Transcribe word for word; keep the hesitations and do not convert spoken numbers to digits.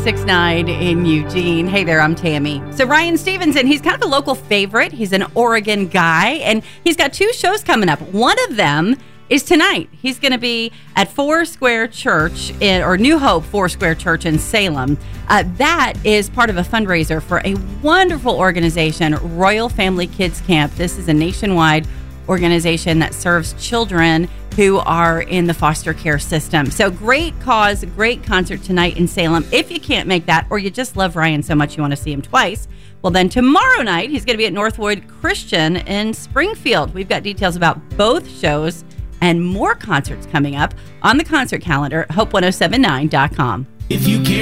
ninety-six point nine in Eugene. Hey there, I'm Tammy. So Ryan Stevenson, he's kind of a local favorite. He's an Oregon guy, and he's got two shows coming up. One of them is tonight. He's going to be at Foursquare Church, in, or New Hope Foursquare Church in Salem. Uh, that is part of a fundraiser for a wonderful organization, Royal Family Kids Camp. This is a nationwide organization that serves children who are in the foster care system. So great cause, great concert tonight in Salem. If you can't make that, or you just love Ryan so much you want to see him twice, well then tomorrow night he's going to be at Northwood Christian in Springfield. We've got details about both shows and more concerts coming up on the concert calendar at hope ten seventy-nine dot com. If you care